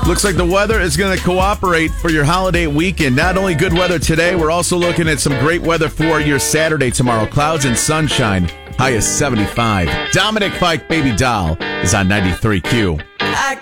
Looks like the weather is going to cooperate for your holiday weekend. Not only good weather today, we're also looking at some great weather for your Saturday tomorrow. Clouds and sunshine, high of 75. Dominic Fike, Baby Doll, is on 93Q.